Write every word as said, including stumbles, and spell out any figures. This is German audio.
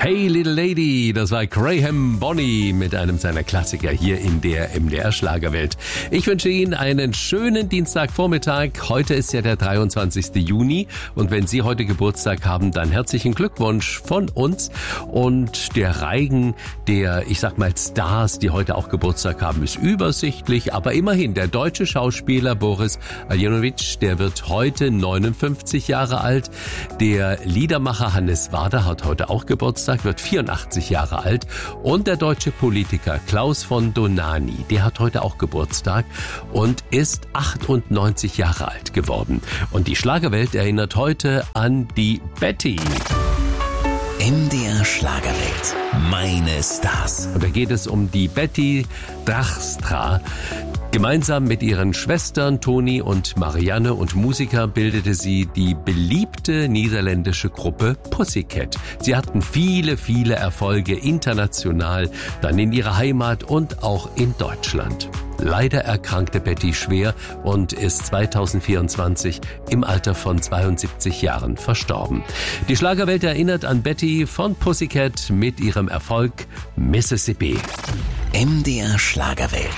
Hey Little Lady, das war Graham Bonny mit einem seiner Klassiker hier in der M D R Schlagerwelt. Ich wünsche Ihnen einen schönen Dienstagvormittag. Heute ist ja der dreiundzwanzigste Juni und wenn Sie heute Geburtstag haben, dann herzlichen Glückwunsch von uns. Und der Reigen der, ich sag mal, Stars, die heute auch Geburtstag haben, ist übersichtlich, aber immerhin, der deutsche Schauspieler Boris Aljenovic, der wird heute neunundfünfzig Jahre alt. Der Liedermacher Hannes Wader hat heute auch Geburtstag, wird vierundachtzig Jahre alt. Und der deutsche Politiker Klaus von Donani, der hat heute auch Geburtstag und ist achtundneunzig Jahre alt geworden. Und die Schlagerwelt erinnert heute an die Betty. M D R Schlagerwelt. Meine Stars. Und da geht es um die Betty Dijkstra. Gemeinsam mit ihren Schwestern Toni und Marianne und Musiker bildete sie die beliebte niederländische Gruppe Pussycat. Sie hatten viele, viele Erfolge international, dann in ihrer Heimat und auch in Deutschland. Leider erkrankte Betty schwer und ist zweitausendvierundzwanzig im Alter von zweiundsiebzig Jahren verstorben. Die Schlagerwelt erinnert an Betty von Pussycat mit ihrem Erfolg Mississippi. M D R Schlagerwelt.